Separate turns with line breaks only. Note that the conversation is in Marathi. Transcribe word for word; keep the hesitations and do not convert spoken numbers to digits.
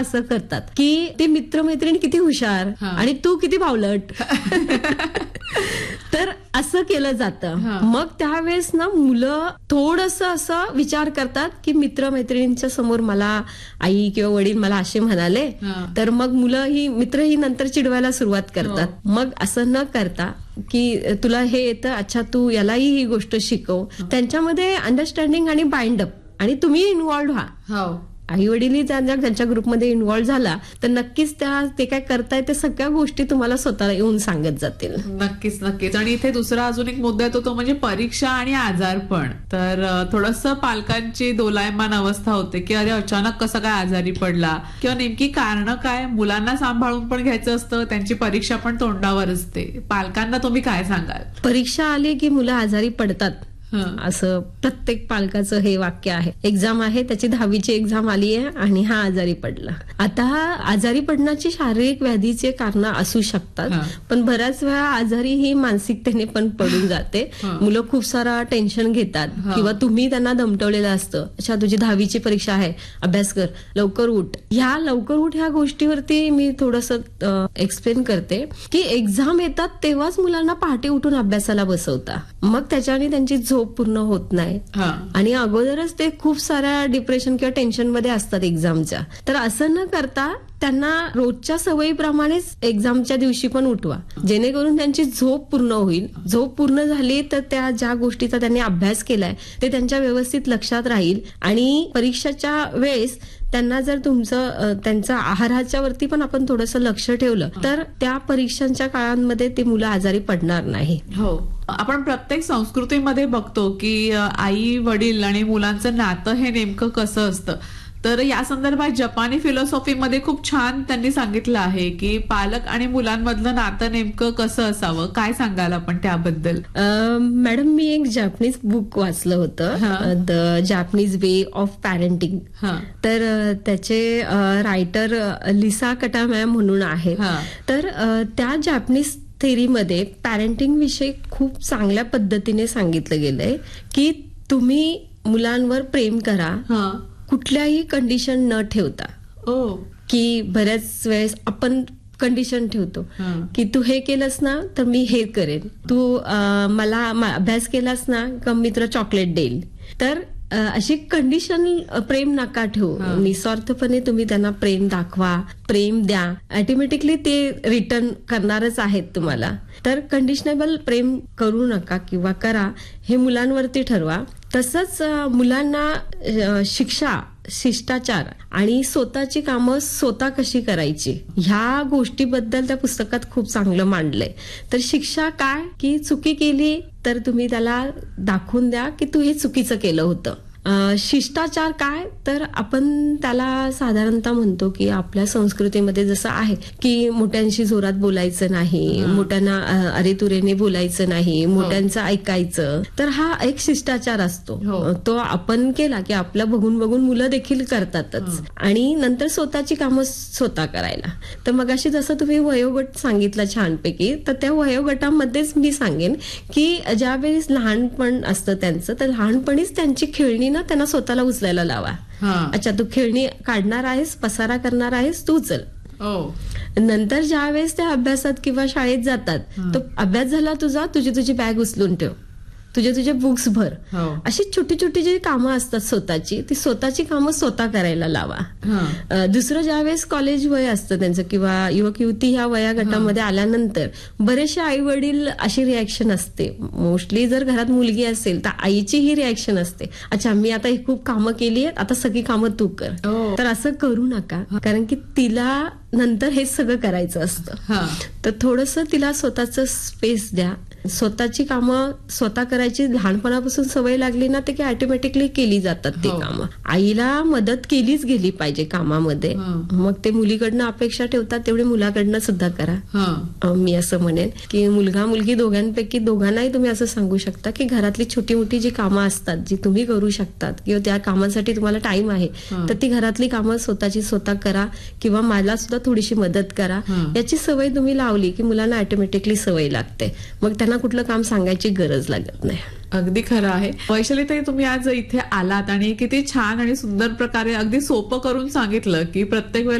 असं करतात की ते मित्रमैत्रिणी किती हुशार आणि तू किती बावलट. तर असं केलं जातं. मग त्यावेळेस ना मुलं थोडंसं असं विचार करतात की मित्रमैत्रिणींच्या समोर मला आई किंवा वडील मला असे म्हणाले, तर मग मुलं ही मित्र ही नंतर चिडवायला सुरुवात करतात. मग असं न करता की तुला हे येतं, अच्छा तू यालाही ही गोष्ट शिकव. त्यांच्यामध्ये अंडरस्टँडिंग आणि बाइंडअप आणि तुम्ही इन्व्हॉल्व्ह व्हा. आई वडीलही त्यांच्या ग्रुपमध्ये इन्व्हॉल्व्ह झाला तर नक्कीच त्या ते काय करताय ते सगळ्या गोष्टी तुम्हाला स्वतःला येऊन सांगत जातील.
नक्कीच नक्कीच. आणि इथे दुसरा अजून एक मुद्दा येतो तो म्हणजे परीक्षा आणि आजारपण. तर थोडंसं पालकांची दोलायमान अवस्था होते की अरे अचानक कसं काय आजारी पडला किंवा नेमकी कारण काय. मुलांना सांभाळून पण घ्यायचं असतं, त्यांची परीक्षा पण तोंडावर असते. पालकांना तुम्ही काय सांगाल?
परीक्षा आली की मुलं आजारी पडतात असं प्रत्येक पालकाचं हे वाक्य आहे. एक्झाम आहे, त्याची दहावीची एक्झाम आली आहे आणि हा आजारी पडला. आता आजारी पडण्याची शारीरिक व्याधीचे कारण असू शकतात, पण बऱ्याच वेळा आजारी ही मानसिकतेने पण पडून जाते. मुलं खूप सारा टेन्शन घेतात किंवा तुम्ही त्यांना दमटवलेलं असतं. अच्छा तुझी दहावीची परीक्षा आहे, अभ्यास कर, लवकर उठ. ह्या लवकर उठ ह्या गोष्टीवरती मी थोडंसं एक्सप्लेन करते की एक्झाम येतात तेव्हाच मुलांना पहाटे उठून अभ्यासाला बसवता. मग त्याच्याने त्यांची झोप पूर्ण होत नाही आणि अगोदरच ते खूप साऱ्या डिप्रेशन किंवा टेन्शन मध्ये असतात एक्झामच्या. तर असं न करता त्यांना रोजच्या सवयीप्रमाणेच एक्झामच्या दिवशी पण उठवा, जेणेकरून त्यांची झोप पूर्ण होईल. झोप पूर्ण झाली तर त्या ज्या गोष्टीचा त्यांनी अभ्यास केलाय ते त्यांच्या व्यवस्थित लक्षात राहील आणि परीक्षेच्या वेळेस त्यांना जर तुमचं त्यांच्या आहाराच्या वरती पण आपण थोडंसं लक्ष ठेवलं तर त्या परीक्षांच्या काळांमध्ये ते मुलं आजारी पडणार नाही.
हो, आपण प्रत्येक संस्कृतीमध्ये बघतो की आई वडील आणि मुलांचं नातं हे नेमकं कसं असतं. तर या संदर्भात जपानी फिलॉसॉफीमध्ये खूप छान त्यांनी सांगितलं आहे की पालक आणि मुलांमधलं नातं नेमकं कसं असावं. काय सांगाल आपण त्याबद्दल?
मॅडम, मी एक जॅपनीज बुक वाचलं होतं, the Japanese way of parenting. तर त्याचे रायटर लिसा कटामॅ म्हणून आहेत. तर त्या जॅपनीज थेरीमध्ये पॅरेंटिंग विषयी खूप चांगल्या पद्धतीने सांगितलं गेलंय की तुम्ही मुलांवर प्रेम करा, कुठल्याही कंडिशन न ठेवता.
ओ
की बऱ्याच वेळेस आपण कंडिशन ठेवतो की तू हे केलंस ना तर मी हे करेन, तू मला अभ्यास केलास ना का मी तुला चॉकलेट देईल. तर अशी कंडिशन प्रेम नका ठेवू. निस्वार्थपणे तुम्ही त्यांना प्रेम दाखवा, प्रेम द्या, ऑटोमॅटिकली ते रिटर्न करणारच आहेत तुम्हाला. तर कंडिशनेबल प्रेम करू नका किंवा करा, हे मुलांवरती ठरवा. तसंच मुलांना शिक्षा, शिष्टाचार आणि स्वतःची कामं स्वतः कशी करायची ह्या गोष्टीबद्दल त्या पुस्तकात खूप चांगलं मांडलंय. तर शिक्षा काय की चुकी केली तर तुम्ही त्याला दाखवून द्या की तू हे चुकीचं केलं होतं. शिष्टाचार काय तर आपण त्याला साधारणतः म्हणतो की आपल्या संस्कृतीमध्ये जसं आहे की मोठ्यांशी जोरात बोलायचं नाही, मोठ्यांना अरे तुरेने बोलायचं नाही, मोठ्यांचं ऐकायचं. तर हा एक शिष्टाचार असतो, तो आपण केला की आपला बघून बघून मुलं देखील करतातच. आणि नंतर स्वतःची कामं स्वतः करायला. तर मग अशी जसं तुम्ही वयोगट सांगितला छानपैकी, तर त्या वयोगटामध्येच मी सांगेन की ज्यावेळेस लहानपण असतं त्यांचं, तर लहानपणीच त्यांची खेळणी ना त्यांना स्वतःला उचलायला लावा. अच्छा तू खेळणी काढणार आहेस, पसारा करणार आहेस, तू उचल. नंतर ज्या वेळेस त्या अभ्यासात किंवा शाळेत जातात तो अभ्यास झाला तुझा, तुझी तुझी बॅग उचलून ठेव, तुझे तुझे बुक्स भर. अशी छोटी छोटी जी कामं असतात स्वतःची, ती स्वतःची कामं स्वतः करायला लावा. दुसरं ज्यावेळेस कॉलेज वय असतं त्यांचं किंवा युवक युवती ह्या वया गटामध्ये आल्यानंतर बरेचसे आई वडील अशी रिॲक्शन असते. मोस्टली जर घरात मुलगी असेल तर आईची ही रिॲक्शन असते, अच्छा मी आता ही खूप कामं केली आहेत, आता सगळी कामं तू कर. तर असं करू नका, कारण की तिला नंतर हे सगळं करायचं असतं. तर थोडंसं तिला स्वतःचं स्पेस द्या, स्वतःची कामं स्वतः करायची लहानपणापासून सवय लागली ना ते की ऑटोमॅटिकली केली जातात ती कामं. आईला मदत केलीच गेली पाहिजे कामामध्ये. मग ते मुलीकडनं अपेक्षा ठेवतात तेवढे मुलाकडनं सुद्धा करा. मी असं म्हणेन की मुलगा मुलगी दोघांपैकी दोघांनाही तुम्ही असं सांगू शकता की घरातली छोटी मोठी जी कामं असतात जी तुम्ही करू शकतात किंवा त्या कामासाठी तुम्हाला टाइम आहे तर ती घरातली कामं स्वतःची स्वतः करा किंवा मला सुद्धा थोडीशी मदत करा. याची सवय तुम्ही लावली की मुलांना ऑटोमॅटिकली सवय लागते, मग त्यांना कुठलं काम सांगायची गरज लागत नाही.
अगदी खरं आहे. वैशालीताई, तुम्ही आज इथे आलात आणि किती छान आणि सुंदर प्रकारे अगदी सोपं करून सांगितलं की प्रत्येक वेळेला